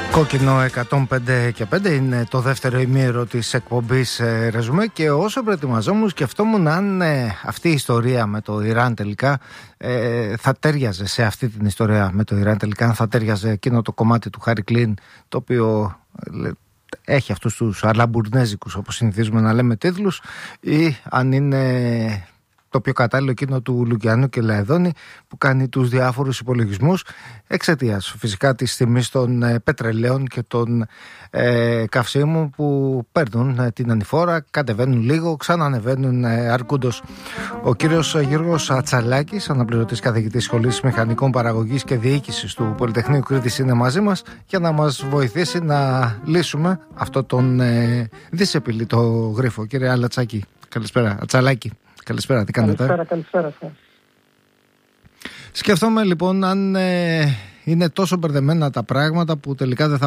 Κόκκινο 105 και 5 είναι το δεύτερο ημίωρο της εκπομπής Ρεζουμέ, και όσο προετοιμαζόμουν σκεφτόμουν αν αυτή η ιστορία με το Ιράν τελικά θα τέριαζε σε αυτή την ιστορία με το Ιράν τελικά, αν θα τέριαζε εκείνο το κομμάτι του Χάρι Κλίν το οποίο έχει αυτούς τους αλαμπουρνέζικους, όπως συνηθίζουμε να λέμε, τίτλους, ή αν είναι το πιο κατάλληλο εκείνο του Λουκιανού και Λαεδόνη που κάνει τους διάφορους υπολογισμούς εξαιτίας φυσικά της τιμής των πετρελαίων και των καυσίμων που παίρνουν την ανηφόρα, κατεβαίνουν λίγο, ξανανεβαίνουν αρκούντος. Ο κύριος Γιώργος Ατσαλάκης, αναπληρωτής καθηγητής Σχολής Μηχανικών Παραγωγής και Διοίκησης του Πολυτεχνείου Κρήτης, είναι μαζί μας για να μας βοηθήσει να λύσουμε αυτό τον δυσεπιλητό γρίφο. Κύριε Αλατσάκη, καλησπέρα. Ατσαλάκη. Καλησπέρα, τι κάνετε? Καλησπέρα. Σκεφτόμαι λοιπόν αν είναι τόσο μπερδεμένα τα πράγματα που τελικά δεν θα